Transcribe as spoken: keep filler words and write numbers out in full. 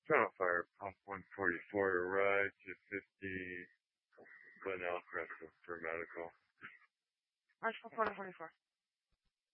Total Fire, pump one forty-four, ride two fifty, Glen Elk, Rescue for medical. Marshall Porter forty-four.